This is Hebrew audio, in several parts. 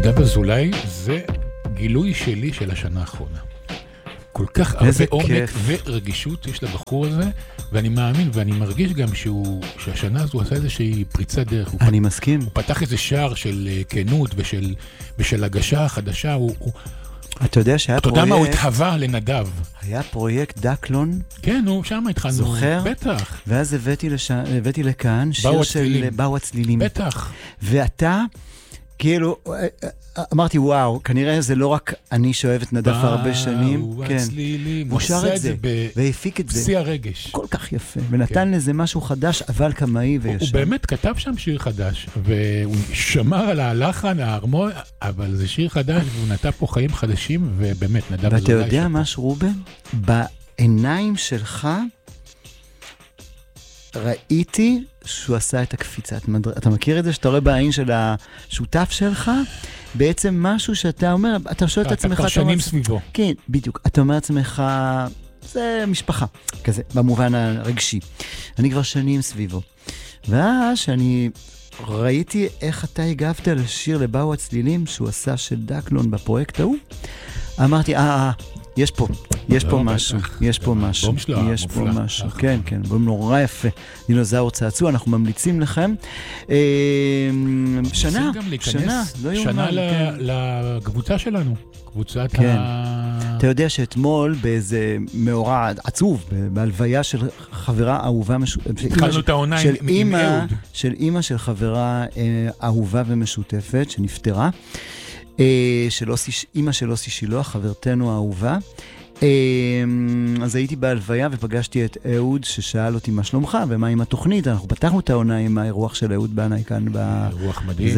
נדב אזולאי זה גילוי שלי של השנה האחרונה. כל כך הרבה עומק ורגישות יש לבחור הזה, ואני מאמין ואני מרגיש גם שהשנה הזו עשה איזושהי פריצת דרך. אני מסכים. הוא פתח איזה שער של כנות ושל הגשה חדשה. אתה יודע שהיה פרויקט... אתה יודע מה הוא התהווה לנדב? היה פרויקט דקלון. כן, שם התחלנו. זוכר? בטח. ואז הבאתי לכאן שיר של באו הצלילים. בטח. ואתה... כאילו, אמרתי, וואו, כנראה זה לא רק אני שאוהב את נדב הרבה שנים. באו הצלילים. הוא שר את זה, והפיק את זה. בשיא הרגש. כל כך יפה. ונתן לזה משהו חדש, אבל קמאי וישר. הוא באמת כתב שם שיר חדש, והוא שמר על הלחן, ההרמון, אבל זה שיר חדש, והוא נתן פה חיים חדשים, ובאמת, נדב אזולאי. ואתה יודע משהו, רובן? בעיניים שלך, ראיתי שהוא עשה את הקפיצה. אתה מכיר את זה שאתה רואה בעין של השותף שלך? בעצם משהו שאתה אומר, אתה שואל את עצמך... אתה כבר שנים סביבו. כן, בדיוק. אתה אומר לעצמך, זה משפחה, כזה, במובן הרגשי. אני כבר שנים סביבו. ואז שאני ראיתי איך אתה הגבת לשיר לבאו הצלילים שהוא עשה של דקלון בפרויקט ההוא, אמרתי, יש פה משהו, יש פה משהו, יש פה משהו, כן, כן, בום נורא יפה, דינוזאור צעצוע, אנחנו ממליצים לכם, שנה, שנה לקבוצה שלנו, קבוצת אתה יודע שאתמול באיזה מאורע עצוב, בהלוויה של חברה אהובה, התחלנו את העונה עם אהוד, של אמא של חברה אהובה ומשותפת, שנפטרה, אמא של אוסי שילוח, חברתנו האהובה. אז הייתי בהלוויה ופגשתי את אהוד ששאל אותי מה שלומך ומה עם התוכנית. אנחנו פתחנו את העונה עם האירוח של אהוד בנאי כאן. אירוח מדהים.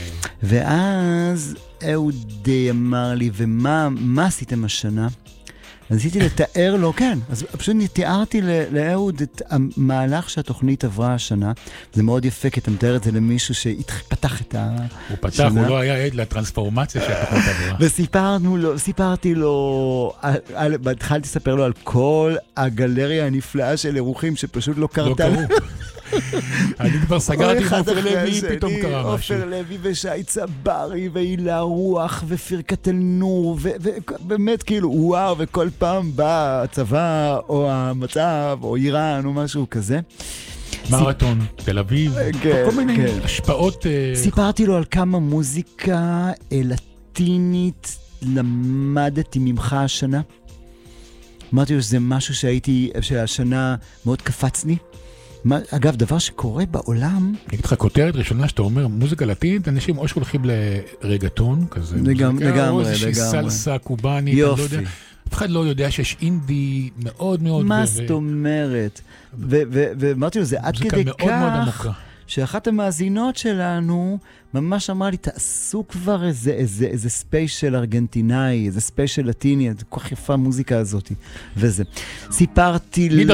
ואז אהוד אמר לי, ומה עשיתם השנה? אז עשיתי לתאר לו, כן, אז פשוט תיארתי לאהוד את המהלך שהתוכנית עברה השנה. זה מאוד יפה, כי אתה מתאר את זה למישהו שהתפתח את השנה. הוא פתח, הוא לא היה עד לטרנספורמציה שהתוכנית עברה. וסיפרתי לו, התחלתי לספר לו על כל הגלריה הנפלאה של אירוחים שפשוט לא קרתה. לא קרו. אני כבר סגרתי עם עופר לוי, פתאום קרה משהו. עופר לוי ושי צברי והילה רוח ופרקת אל נור, ובאמת כאילו וואו, וכל פעם בא הצבא או המצב או איראן או משהו כזה. מרתון, תל אביב, כל מיני השפעות. סיפרתי לו על כמה מוזיקה לטינית למדתי ממך השנה. אמרתי לו שזה משהו שהשנה מאוד קפץ לי. אגב, דבר שקורה בעולם... אני אגיד לך, כותרת ראשונה שאתה אומר, מוזיקה לטינית, אנשים או שהולכים לרגטון, כזה מוזיקה, או איזושהי סלסה קובאנית, יופי. אף אחד לא יודע שיש אינדי מאוד מאוד... מה זאת אומרת? ואמרתי לו, זה עד כדי כך, שאחת המאזינות שלנו ממש אמרה לי, תעשו כבר איזה ספיישל ארגנטינאי, איזה ספיישל לטיני, זה כל כך יפה המוזיקה הזאת, וזה. סיפרתי לו...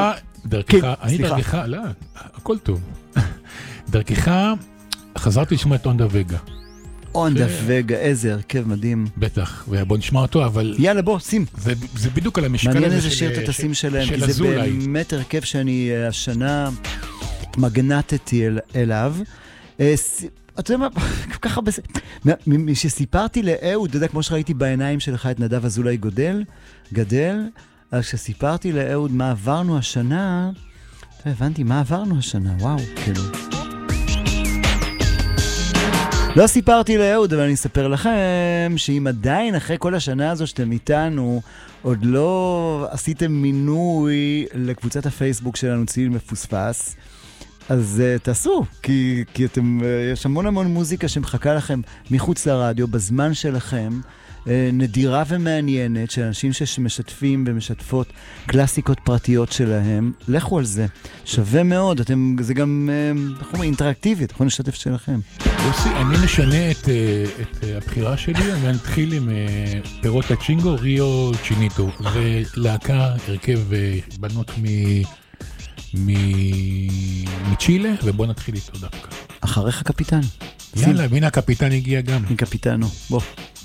דרכך, לא, הכל טוב. דרכך, חזרתי לשמוע את אונדה וגה. אונדה וגה, איזה הרכב מדהים. בטח, ובוא נשמע אותו, אבל... יאללה, בוא, שים. זה בדיוק על המשקל הזה של... מעניין איזה שיר אתה תשים שלהם, כי זה באמת הרכב שאני השנה מגנטתי אליו. אתה יודע מה, ככה שסיפרתי לאהוד, אתה יודע, כמו שראיתי בעיניים שלך את נדב אזולאי גדל, אז כשסיפרתי לאהוד מה עברנו השנה, הבנתי מה עברנו השנה, וואו, כאילו. לא סיפרתי לאהוד, אבל אני אספר לכם שאם עדיין אחרי כל השנה הזו שאתם איתנו, עוד לא עשיתם מינוי לקבוצת הפייסבוק שלנו צליל מפוספס, אז תעשו, כי יש המון מוזיקה שמחכה לכם מחוץ לרדיו, בזמן שלכם, נדירה ומעניינת של אנשים שמשתפים ומשתפות קלאסיקות פרטיות שלהם. לכו על זה, שווה מאוד, זה גם אינטראקטיבי, אתם יכולים לשתף שלכם. יוסי, אני משנה את הבחירה שלי, אני אתחיל עם פירות הצ'ינגו, ריו צ'יניטו, זה להקה, הרכב בנות מצ'ילה, ובוא נתחיל איתו דווקא. אחריך קפיטן. יאללה, והנה הקפיטן הגיע גם. מקפיטנו, בוא.